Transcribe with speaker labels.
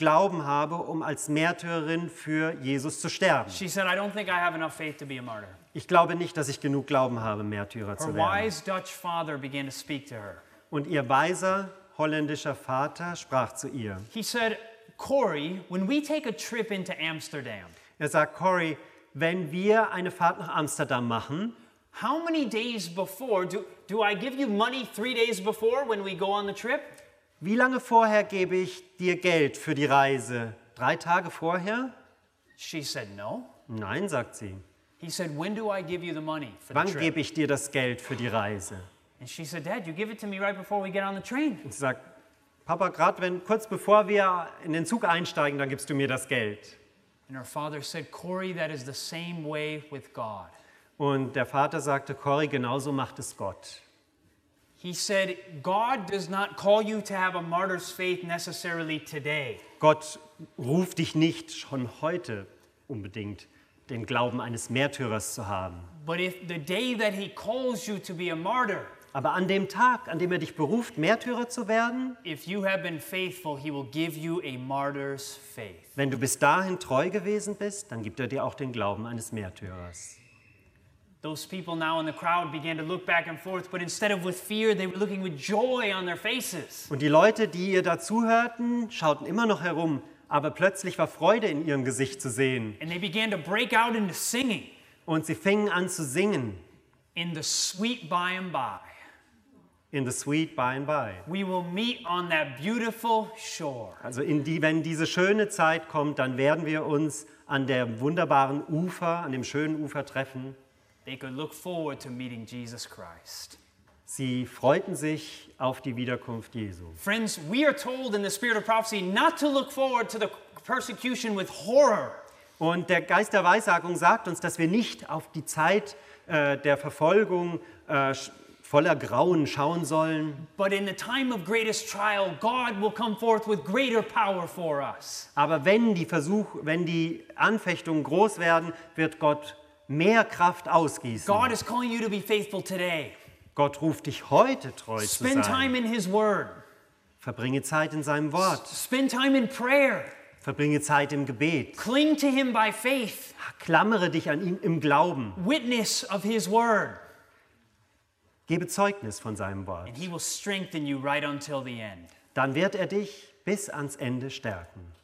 Speaker 1: Glauben habe, um als Märtyrerin für Jesus zu sterben.
Speaker 2: She said, I don't think I have enough faith to be a martyr.
Speaker 1: Ich glaube nicht, dass ich genug Glauben habe, Märtyrer
Speaker 2: Her
Speaker 1: zu werden.
Speaker 2: wise Dutch father began to speak to her.
Speaker 1: Und ihr weiser holländischer Vater sprach zu ihr.
Speaker 2: He said, Corey, when we take a trip into Amsterdam,
Speaker 1: Er sagt, Corey, wenn wir eine Fahrt nach Amsterdam machen,
Speaker 2: how many days before, do I give you money 3 days before when we go on the trip?
Speaker 1: wie lange vorher gebe ich dir Geld für die Reise? 3 Tage vorher?
Speaker 2: She said, no.
Speaker 1: Nein, sagt sie.
Speaker 2: He said, when do I give you the money for the
Speaker 1: Wann
Speaker 2: trip?
Speaker 1: gebe ich dir das Geld für die Reise?
Speaker 2: And she said, Dad, you give it to me right before we get on the train.
Speaker 1: Und sie sagt, Papa, kurz bevor wir in den Zug einsteigen, dann gibst du mir das Geld.
Speaker 2: And her father said, Corey, that is the same way with God.
Speaker 1: Und der Vater sagte, Corey, genauso macht es Gott.
Speaker 2: He said, God does not call you to have a martyr's faith necessarily today.
Speaker 1: Gott ruft dich nicht schon heute unbedingt, den Glauben eines Märtyrers zu haben.
Speaker 2: But if the day that he calls you to be a martyr,
Speaker 1: Aber an dem Tag, an dem er dich beruft, Märtyrer zu werden,
Speaker 2: if you have been faithful, he will give you a martyr's faith.
Speaker 1: wenn du bis dahin treu gewesen bist, dann gibt er dir auch den Glauben eines Märtyrers.
Speaker 2: Those people now in the crowd began to look back and forth, but instead of with fear, they were looking with joy on their faces.
Speaker 1: Und die Leute, die ihr dazuhörten, schauten immer noch herum, aber plötzlich war Freude in ihrem Gesicht zu sehen.
Speaker 2: And they began to break out into singing
Speaker 1: Und sie fingen an zu singen,
Speaker 2: in the sweet by and by.
Speaker 1: in the sweet by and by.
Speaker 2: We will meet on that beautiful shore.
Speaker 1: Also wenn diese schöne Zeit kommt, dann werden wir uns an der wunderbaren Ufer, an dem schönen Ufer treffen.
Speaker 2: They could look forward to meeting Jesus Christ.
Speaker 1: Sie freuten sich auf die Wiederkunft Jesu.
Speaker 2: Friends, we are told in the spirit of prophecy not to look forward to the persecution with horror.
Speaker 1: Und der Geist der Weissagung sagt uns, dass wir nicht auf die Zeit der Verfolgung voller Grauen schauen sollen.
Speaker 2: But in the time of greatest trial, God will come forth with greater power for us.
Speaker 1: Aber wenn die Anfechtungen groß werden, wird Gott mehr Kraft ausgießen.
Speaker 2: God is calling you to be faithful today.
Speaker 1: Gott ruft dich heute treu zu
Speaker 2: Spend time
Speaker 1: sein.
Speaker 2: in His Word.
Speaker 1: Verbringe Zeit in seinem Wort.
Speaker 2: Spend time in prayer.
Speaker 1: Verbringe Zeit im Gebet.
Speaker 2: Cling to Him by faith.
Speaker 1: Klammere dich an ihn im Glauben.
Speaker 2: Witness of His Word.
Speaker 1: Gebe Zeugnis von seinem Wort.
Speaker 2: And He will strengthen you right until the end.
Speaker 1: Dann wird er dich bis ans Ende stärken.